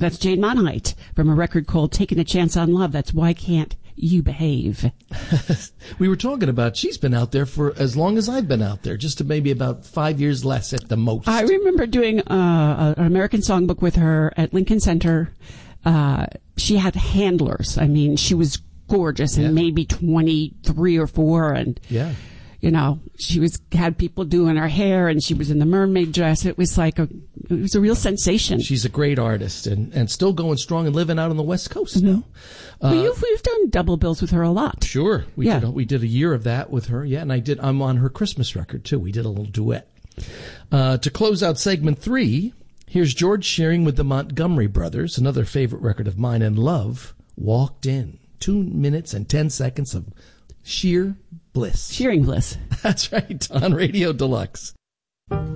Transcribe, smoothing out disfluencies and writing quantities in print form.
That's Jane Monheit from a record called Taking a Chance on Love. That's Why Can't You Behave. We were talking about she's been out there for as long as I've been out there, just to maybe about 5 years less at the most. I remember doing an American Songbook with her at Lincoln Center. She had handlers. I mean, she was gorgeous and maybe 23 or 4. And, you know, she had people doing her hair and she was in the mermaid dress. It was like it was a real sensation. She's a great artist and still going strong and living out on the West Coast now. We've done double bills with her a lot. Sure. We did a year of that with her. Yeah. And I'm on her Christmas record too. We did a little duet. To close out segment 3, here's George Shearing with the Montgomery Brothers, another favorite record of mine, and Love Walked In. 2 minutes and 10 seconds of sheer bliss. Shearing bliss. That's right, on Radio Deluxe.